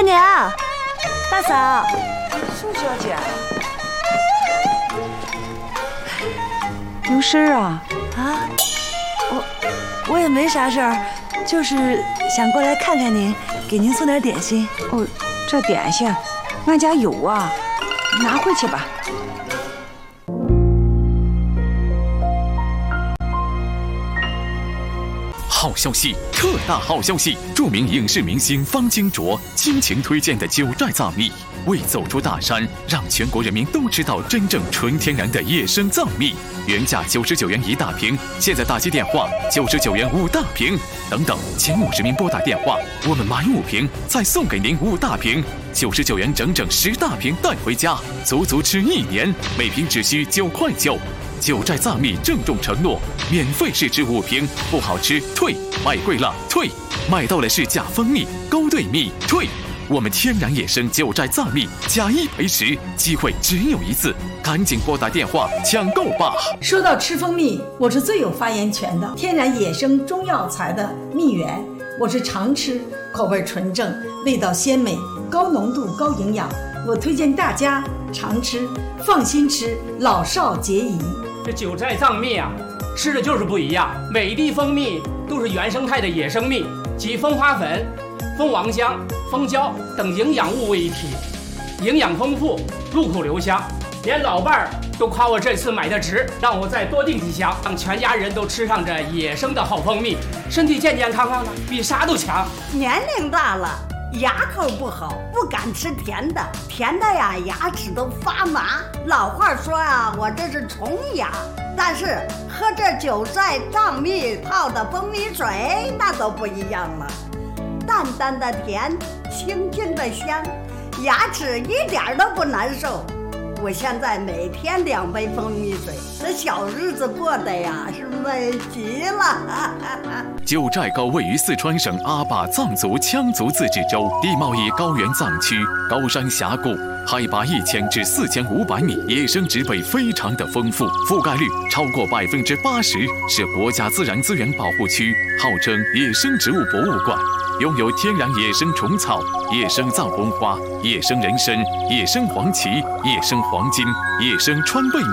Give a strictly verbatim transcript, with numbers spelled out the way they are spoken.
干娘，大嫂， 苏小姐， 有事儿啊？ 啊，我我也没啥事儿，就是想过来看看您，给您送点点心。 哦，这点心，俺家有啊，拿回去吧。 好消息，特大好消息！著名影视明星方金卓倾情推荐的九寨藏蜜，为走出大山，让全国人民都知道真正纯天然的野生藏蜜。原价九十九元一大瓶，现在打起电话九十九元五大瓶。等等，前五十名拨打电话，我们买五瓶再送给您五大瓶，九十九元整整十大瓶带回家，足足吃一年，每瓶只需九块九。九寨藏蜜郑重承诺，免费试吃五瓶，不好吃退，买贵了退，买到了是假蜂蜜、勾兑蜜退。我们天然野生九寨藏蜜，假一赔十，机会只有一次，赶紧拨打电话抢购吧！ 说到吃蜂蜜，我是最有发言权的，天然野生中药材的蜜源，我是常吃，口味纯正，味道鲜美，高浓度高营养，我推荐大家常吃，放心吃，老少皆宜。 这九寨藏蜜啊，吃的就是不一样。每滴蜂蜜都是原生态的野生蜜，集蜂花粉、蜂王浆、蜂胶等营养物为一体，营养丰富，入口留香。连老伴儿都夸我这次买的值，让我再多订几箱，让全家人都吃上这野生的好蜂蜜，身体健健康康的，比啥都强。 年龄大了，牙口不好，不敢吃甜的，甜的呀，牙齿都发麻。老话说啊，我这是虫牙，但是喝这九寨藏蜜泡的蜂蜜水，那都不一样了，淡淡的甜，清清的香，牙齿一点都不难受。我现在每天两杯蜂蜜水，这小日子过得呀是美极了。 九寨沟位于四川省阿坝藏族羌族自治州，地貌以高原藏区，高山峡谷，海拔一千至四千五百米，野生植被非常的丰富，覆盖率超过百分之八十，是国家自然资源保护区，号称野生植物博物馆。拥有天然野生虫草、野生藏红花、野生人参、野生黄芪、野生黄金、野生川贝。